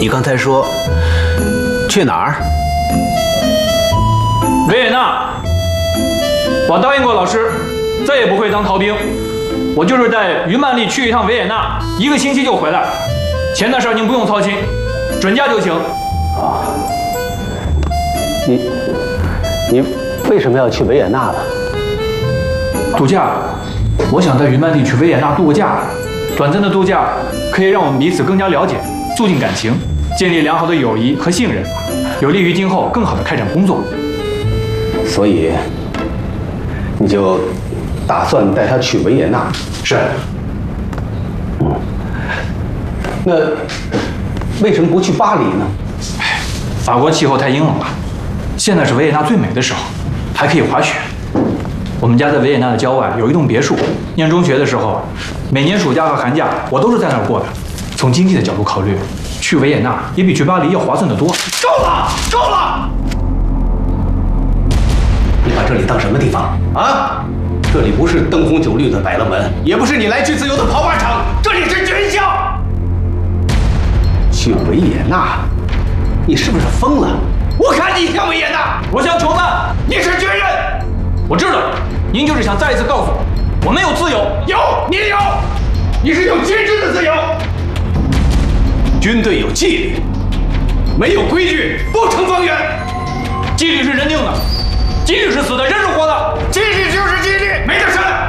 你刚才说去哪儿？ 维也纳。我答应过老师，再也不会当逃兵。我就是带于曼丽去一趟维也纳，1个星期就回来。钱的事您不用操心，准假就行。 啊，你为什么要去维也纳呢？ 度假。我想带于曼丽去维也纳度个假。短暂的度假可以让我们彼此更加了解，促进感情，建立良好的友谊和信任，有利于今后更好的开展工作。 所以，你就打算带他去维也纳？ 是。 那为什么不去巴黎呢？ 法国气候太阴冷了，现在是维也纳最美的时候，还可以滑雪。我们家在维也纳的郊外有一栋别墅，念中学的时候，每年暑假和寒假我都是在那儿过的。从经济的角度考虑，去维也纳也比去巴黎要划算得多。 够了，够了！你把这里当什么地方啊？这里不是灯红酒绿的百乐门，也不是你来去自由的跑马场，这里是军校。去维也纳，你是不是疯了？我看你像维也纳， 我想求难， 你是军人。 我知道，您就是想再一次告诉我，我没有自由。 有，你有，你是有军事的自由。军队有纪律，没有规矩不成方圆。 纪律是人定的，纪律是死的，人是活的。 纪律就是纪律，没得删。